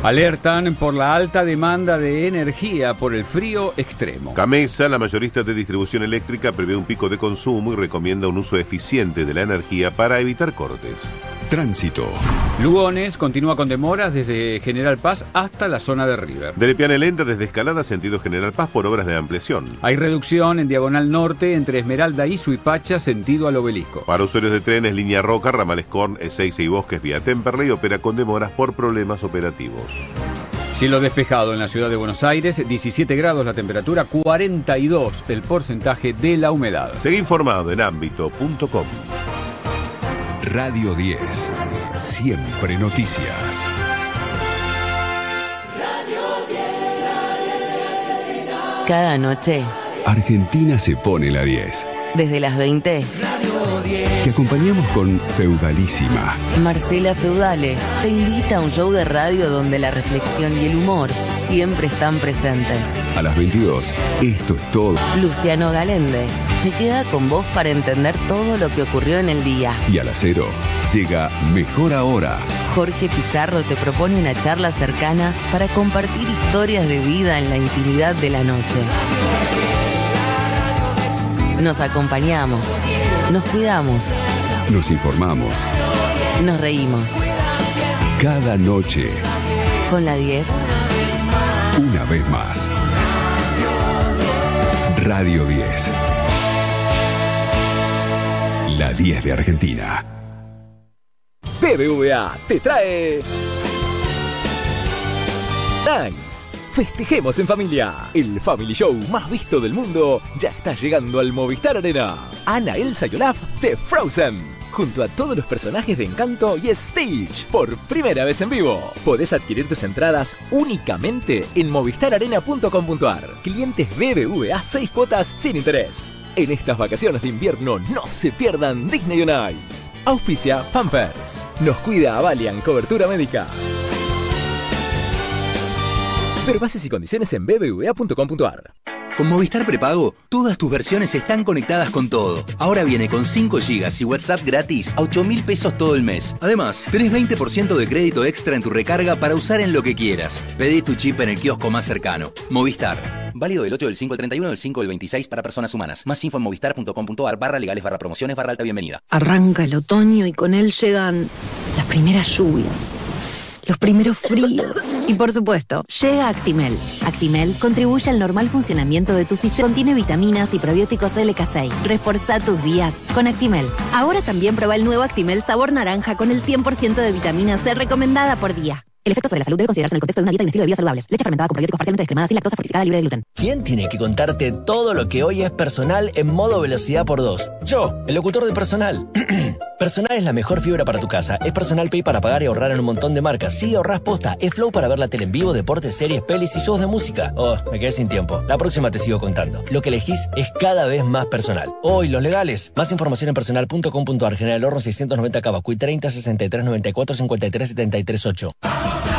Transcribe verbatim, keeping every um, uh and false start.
Alertan por la alta demanda de energía por el frío extremo. Gamesa, la mayorista de distribución eléctrica, prevé un pico de consumo y recomienda un uso eficiente de la energía para evitar cortes. Tránsito. Lugones continúa con demoras desde General Paz hasta la zona de River. De Lepiane lenta desde Escalada, sentido General Paz, por obras de ampliación. Hay reducción en Diagonal Norte entre Esmeralda y Suipacha, sentido al Obelisco. Para usuarios de trenes, línea Roca, ramales Corn, Ezeiza y Bosques, vía Temperley, opera con demoras por problemas operativos. Cielo despejado en la ciudad de Buenos Aires, diecisiete grados la temperatura, cuarenta y dos el porcentaje de la humedad. Seguí informado en ámbito punto com. Radio diez. Siempre noticias. Cada noche, Argentina se pone la diez. desde las veinte, Te acompañamos con Feudalísima. Marcela Feudale te invita a un show de radio donde la reflexión y el humor siempre están presentes. A las veintidós, esto es todo. Luciano Galende se queda con vos para entender todo lo que ocurrió en el día. Y a las cero, llega Mejor Ahora. Jorge Pizarro te propone una charla cercana para compartir historias de vida en la intimidad de la noche. Nos acompañamos, nos cuidamos, Nos informamos. nos reímos. Cada noche, Con la diez, una vez más. Radio diez. La diez de Argentina. B B V A te trae Nice. Festejemos en familia. El Family Show más visto del mundo ya está llegando al Movistar Arena. Ana, Elsa y Olaf de Frozen, junto a todos los personajes de Encanto y Stitch, por primera vez en vivo. Podés adquirir tus entradas únicamente en movistar arena punto com punto ar. Clientes B B V A, seis cuotas sin interés. En estas vacaciones de invierno no se pierdan Disney on Ice. Auspicia Pampers. Nos cuida Avalian Cobertura Médica. Ver bases y condiciones en b b v a punto com punto ar. Con Movistar Prepago, todas tus versiones están conectadas con todo. Ahora viene con cinco gigas y WhatsApp gratis a ocho mil pesos todo el mes. Además, tenés veinte por ciento de crédito extra en tu recarga para usar en lo que quieras. Pedí tu chip en el kiosco más cercano. Movistar. Válido del ocho del cinco al treinta y uno del cinco del veintiséis para personas humanas. Más info en movistar punto com punto ar barra legales barra promociones barra alta bienvenida. Arranca el otoño y con él llegan las primeras lluvias, los primeros fríos. Y por supuesto, llega Actimel. Actimel contribuye al normal funcionamiento de tu sistema. Contiene vitaminas y probióticos L K seis. Reforzá tus días con Actimel. Ahora también prueba el nuevo Actimel sabor naranja con el cien por ciento de vitamina C recomendada por día. El efecto sobre la salud debe considerarse en el contexto de una dieta y un estilo de vida saludables. Leche fermentada con probióticos parcialmente descremada, sin lactosa, fortificada, libre de gluten. ¿Quién tiene que contarte todo lo que hoy es personal en modo velocidad por dos? Yo, el locutor de Personal. Personal es la mejor fibra para tu casa. Es Personal Pay para pagar y ahorrar en un montón de marcas. Sí, ahorrás posta. Es Flow para ver la tele en vivo, deportes, series, pelis y shows de música. Oh, me quedé sin tiempo. La próxima te sigo contando. Lo que elegís es cada vez más personal. Hoy, los legales. Más información en personal punto com punto ar. General Horno seiscientos noventa Cava. Cuy treinta, sesenta y tres, noventa y cuatro, cincuenta y tres, setenta y tres, ocho.